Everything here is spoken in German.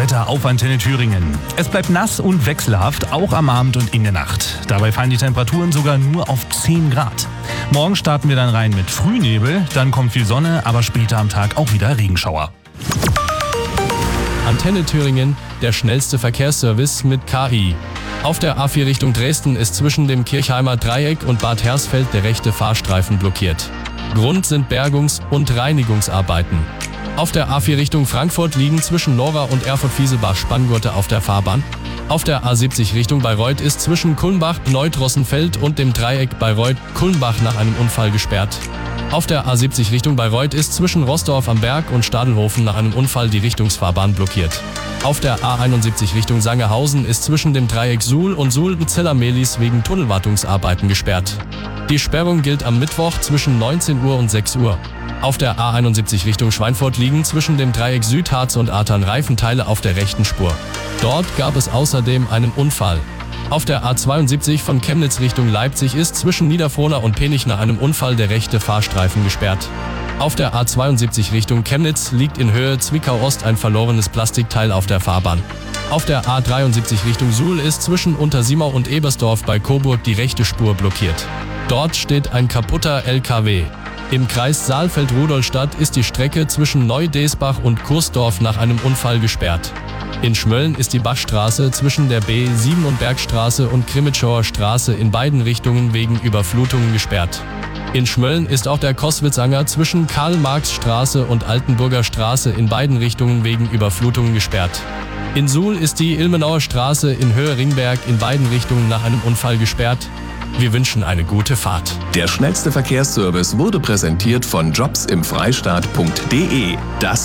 Wetter auf Antenne Thüringen. Es bleibt nass und wechselhaft, auch am Abend und in der Nacht. Dabei fallen die Temperaturen sogar nur auf 10 Grad. Morgen starten wir dann rein mit Frühnebel, dann kommt viel Sonne, aber später am Tag auch wieder Regenschauer. Antenne Thüringen, der schnellste Verkehrsservice mit KI. Auf der A4 Richtung Dresden ist zwischen dem Kirchheimer Dreieck und Bad Hersfeld der rechte Fahrstreifen blockiert. Grund sind Bergungs- und Reinigungsarbeiten. Auf der A4 Richtung Frankfurt liegen zwischen Lora und Erfurt-Fieselbach Spanngurte auf der Fahrbahn. Auf der A70 Richtung Bayreuth ist zwischen Kulmbach-Neudrossenfeld und dem Dreieck Bayreuth-Kulmbach nach einem Unfall gesperrt. Auf der A70 Richtung Bayreuth ist zwischen Roßdorf am Berg und Stadelhofen nach einem Unfall die Richtungsfahrbahn blockiert. Auf der A71 Richtung Sangerhausen ist zwischen dem Dreieck Suhl und Suhl-Zella-Mehlis wegen Tunnelwartungsarbeiten gesperrt. Die Sperrung gilt am Mittwoch zwischen 19 Uhr und 6 Uhr. Auf der A71 Richtung Schweinfurt liegen zwischen dem Dreieck Südharz und Artern Reifenteile auf der rechten Spur. Dort gab es außerdem einen Unfall. Auf der A72 von Chemnitz Richtung Leipzig ist zwischen Niederfrohna und Penich nach einem Unfall der rechte Fahrstreifen gesperrt. Auf der A72 Richtung Chemnitz liegt in Höhe Zwickau-Ost ein verlorenes Plastikteil auf der Fahrbahn. Auf der A73 Richtung Suhl ist zwischen Untersimau und Ebersdorf bei Coburg die rechte Spur blockiert. Dort steht ein kaputter LKW. Im Kreis Saalfeld-Rudolstadt ist die Strecke zwischen Neu-Desbach und Kursdorf nach einem Unfall gesperrt. In Schmölln ist die Bachstraße zwischen der B7 und Bergstraße und Krimitschauer Straße in beiden Richtungen wegen Überflutungen gesperrt. In Schmölln ist auch der Koswitzanger zwischen Karl-Marx-Straße und Altenburger Straße in beiden Richtungen wegen Überflutungen gesperrt. In Suhl ist die Ilmenauer Straße in Höhe Ringberg in beiden Richtungen nach einem Unfall gesperrt. Wir wünschen eine gute Fahrt. Der schnellste Verkehrsservice wurde präsentiert von jobsimfreistaat.de. Das